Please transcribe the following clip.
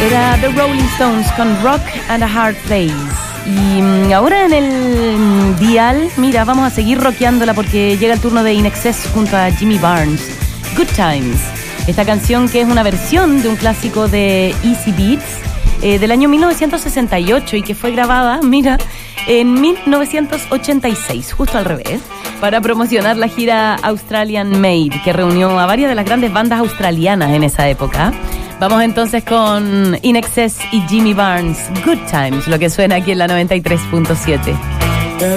Era The Rolling Stones con Rock and a Hard Place. Y ahora en el dial, mira, vamos a seguir rockeándola porque llega el turno de In Excess junto a Jimmy Barnes. Good Times. Esta canción que es una versión de un clásico de Easy Beats del año 1968 y que fue grabada, mira, en 1986, justo al revés, para promocionar la gira Australian Made, que reunió a varias de las grandes bandas australianas en esa época. Vamos entonces con In Excess y Jimmy Barnes, Good Times, lo que suena aquí en la 93.7.